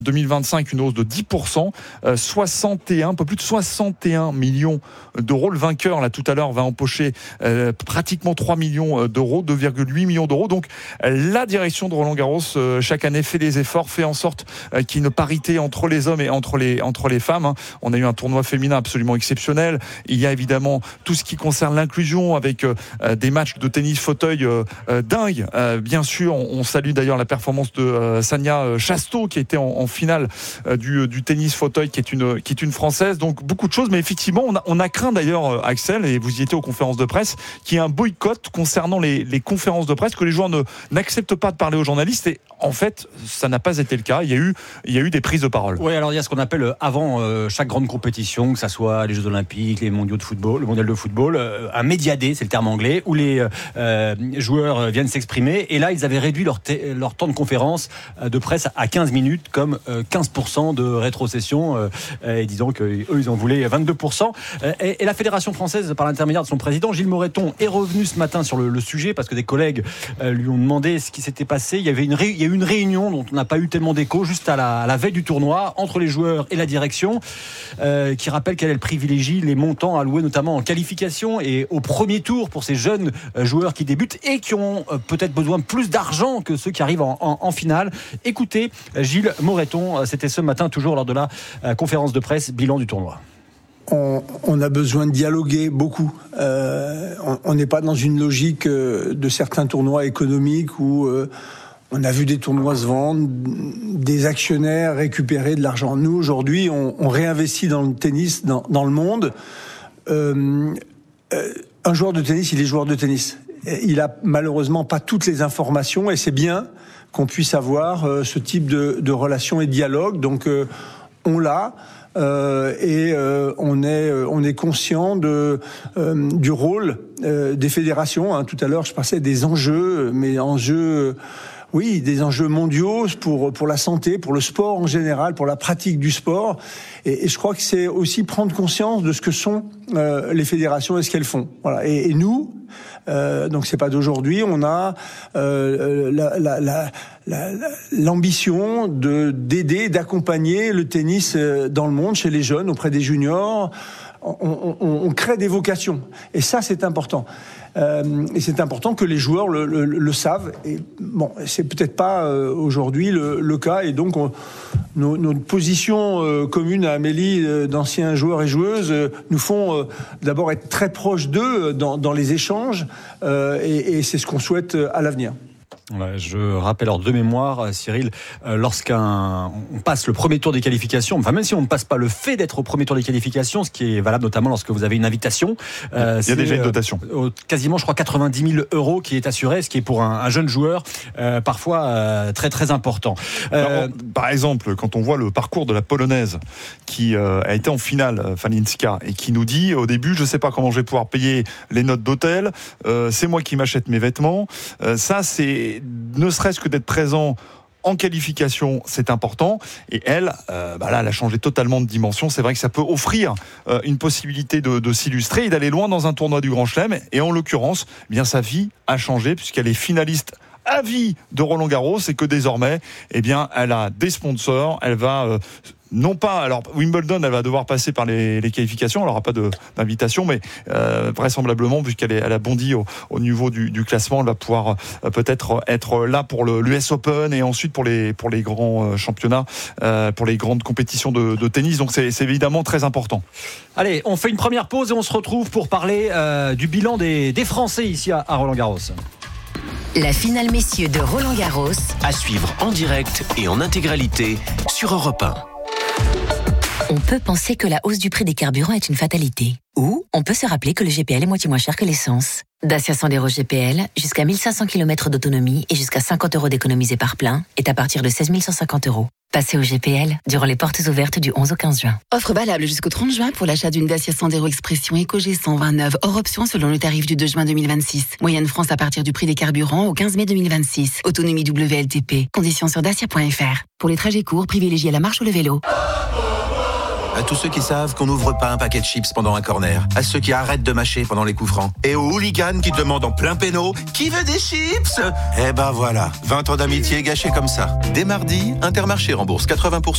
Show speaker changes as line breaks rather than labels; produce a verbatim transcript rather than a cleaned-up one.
deux mille vingt-cinq, une hausse de dix pour cent, euh, soixante et un, un peu plus de soixante et un millions d'euros. Le vainqueur, là, tout à l'heure, va empocher euh, pratiquement trois millions d'euros, deux virgule huit millions d'euros. Donc, la direction de Roland-Garros, euh, chaque année, fait des efforts, fait en sorte euh, qu'il y ait une parité entre les hommes et entre les, entre les femmes. Hein. On a eu un tournoi féminin absolument exceptionnel. Il y a évidemment tout ce qui concerne l'inclusion avec euh, des matchs de tennis fauteuil euh, euh, dingues. Euh, bien sûr, on, on salue d'ailleurs la performance de euh, Sania Chasteau, qui était en, en finale euh, du, du tennis fauteuil, qui est une qui est une française. Donc beaucoup de choses, mais effectivement on a, on a craint d'ailleurs, Axel, et vous y étiez aux conférences de presse, qu'il y ait un boycott concernant les, les conférences de presse, que les joueurs ne n'acceptent pas de parler aux journalistes. Et en fait, ça n'a pas été le cas. Il y a eu il y a eu des prises de parole.
Oui, alors il y a ce qu'on appelle avant euh, chaque grande compétition, que ça soit les Jeux Olympiques, les Mondiaux de football, le Mondial de football, euh, un média day, c'est le terme anglais, où les euh, joueurs viennent s'exprimer. Et là, ils avaient réduit leur, t- leur temps de conférence de presse à quinze minutes, comme quinze pour cent de rétrocession, euh, et disons qu'eux ils en voulaient vingt-deux pour cent. Et, et la Fédération française, par l'intermédiaire de son président Gilles Moreton, est revenu ce matin sur le, le sujet, parce que des collègues euh, lui ont demandé ce qui s'était passé. Il y avait une, ré, il y a eu une réunion dont on n'a pas eu tellement d'écho, juste à la, à la veille du tournoi, entre les joueurs et la direction, euh, qui rappelle qu'elle privilégie les montants alloués notamment en qualification et au premier tour pour ces jeunes joueurs qui débutent et qui ont euh, peut-être besoin de plus d'argent que ceux qui arrivent en, en, en finale. Écoutez Gilles Moreton, c'était ce matin toujours lors de la euh, conférence de presse bilan du tournoi.
On, on a besoin de dialoguer beaucoup. Euh, on n'est pas dans une logique euh, de certains tournois économiques où euh, on a vu des tournois se vendre, des actionnaires récupérer de l'argent. Nous, aujourd'hui, on, on réinvestit dans le tennis, dans, dans le monde. Euh, euh, un joueur de tennis, il est joueur de tennis. Il a malheureusement pas toutes les informations, et c'est bien qu'on puisse avoir euh, ce type de, de relation et de dialogue. Donc, euh, on l'a. Euh, et euh, on est on est conscient de euh, du rôle euh, des fédérations. Hein. Tout à l'heure, je parlais des enjeux, mais enjeux, oui, des enjeux mondiaux pour pour la santé, pour le sport en général, pour la pratique du sport. Et, et je crois que c'est aussi prendre conscience de ce que sont euh, les fédérations et ce qu'elles font. Voilà. Et, et nous, euh, donc c'est pas d'aujourd'hui, on a euh, la, la, la, la, l'ambition de d'aider, d'accompagner le tennis dans le monde, chez les jeunes, auprès des juniors. On, on, on crée des vocations, et ça c'est important. Euh, et c'est important que les joueurs le, le, le savent. Et bon, c'est peut-être pas euh, aujourd'hui le, le cas, et donc on, nos, notre position euh, commune à Amélie, euh, d'anciens joueurs et joueuses, euh, nous font euh, d'abord être très proches d'eux dans, dans les échanges, euh, et, et c'est ce qu'on souhaite à l'avenir.
Ouais, je rappelle alors de mémoire, Cyril, euh, lorsqu'un on passe le premier tour des qualifications, enfin même si on ne passe pas, le fait d'être au premier tour des qualifications, ce qui est valable notamment lorsque vous avez une invitation,
euh, il y a déjà une dotation,
euh, quasiment je crois quatre-vingt-dix mille euros qui est assuré, ce qui est pour un, un jeune joueur euh, parfois euh, très très important.
Euh, Alors, on, par exemple, quand on voit le parcours de la Polonaise qui euh, a été en finale, Falinska, et qui nous dit au début, je sais pas comment je vais pouvoir payer les notes d'hôtel, euh, c'est moi qui m'achète mes vêtements, euh, ça c'est ne serait-ce que d'être présent en qualification, c'est important. Et elle, euh, bah là, elle a changé totalement de dimension. C'est vrai que ça peut offrir euh, une possibilité de, de s'illustrer et d'aller loin dans un tournoi du Grand Chelem. Et en l'occurrence, eh bien sa vie a changé puisqu'elle est finaliste à vie de Roland-Garros, et que désormais, eh bien, elle a des sponsors. Elle va euh, non pas, alors Wimbledon, elle va devoir passer par les, les qualifications, elle n'aura pas de, d'invitation, mais euh, vraisemblablement, puisqu'elle est, elle a bondi au, au niveau du, du classement, elle va pouvoir euh, peut-être être là pour le, l'U S Open et ensuite pour les, pour les grands euh, championnats, euh, pour les grandes compétitions de, de tennis. Donc c'est, c'est évidemment très important.
Allez, on fait une première pause et on se retrouve pour parler euh, du bilan des, des Français ici à, à Roland-Garros.
La finale messieurs de Roland-Garros,
à suivre en direct et en intégralité sur Europe un.
On peut penser que la hausse du prix des carburants est une fatalité. Ou on peut se rappeler que le G P L est moitié moins cher que l'essence. Dacia Sandero G P L, jusqu'à mille cinq cents kilomètres d'autonomie et jusqu'à cinquante euros d'économisés par plein, est à partir de seize mille cent cinquante euros. Passez au G P L durant les portes ouvertes du onze au quinze juin.
Offre valable jusqu'au trente juin pour l'achat d'une Dacia Sandero Expression EcoG cent vingt-neuf, hors option selon le tarif du deux juin deux mille vingt-six. Moyenne France à partir du prix des carburants au quinze mai deux mille vingt-six. Autonomie W L T P. Conditions sur dacia point f r. Pour les trajets courts, privilégiez la marche ou le vélo.
À tous ceux qui savent qu'on n'ouvre pas un paquet de chips pendant un corner. À ceux qui arrêtent de mâcher pendant les coups francs. Et aux hooligans qui demandent en plein péno « Qui veut des chips ?» Eh ben voilà, vingt ans d'amitié gâchés comme ça. Dès mardi, Intermarché rembourse quatre-vingts pour cent